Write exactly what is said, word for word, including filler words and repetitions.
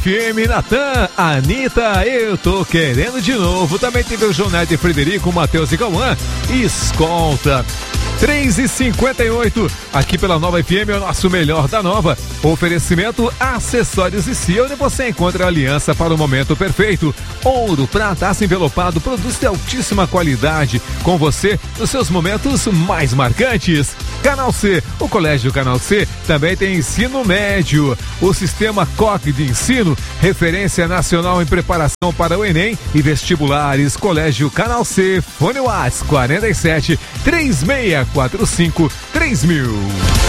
F M, Natan, Anitta, eu tô querendo de novo. Também teve o Jonete, Frederico, Matheus e Cauã. Escolta. três e cinquenta e oito, aqui pela Nova F M, é o nosso melhor da Nova. Oferecimento Acessórios e C I A, onde você encontra a aliança para o momento perfeito. Ouro, prata, aço envelopado, produtos de altíssima qualidade, com você nos seus momentos mais marcantes. Canal C, o Colégio Canal C também tem ensino médio. O Sistema C O C de ensino, referência nacional em preparação para o Enem e vestibulares. Colégio Canal C, Fone Whats quarenta e sete, três seis quatro cinco, três mil.